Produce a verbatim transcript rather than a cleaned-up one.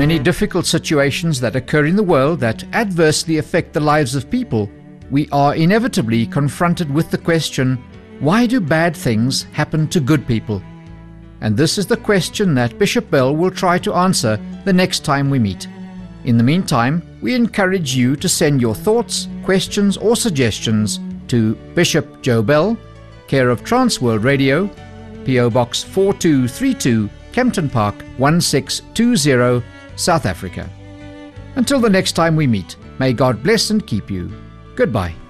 many difficult situations that occur in the world that adversely affect the lives of people, we are inevitably confronted with the question, why do bad things happen to good people? And this is the question that Bishop Bell will try to answer the next time we meet. In the meantime, we encourage you to send your thoughts, questions or suggestions to Bishop Joe Bell, care of Transworld Radio, P O Box four two three two, Kempton Park, one six two zero, South Africa. Until the next time we meet, may God bless and keep you. Goodbye.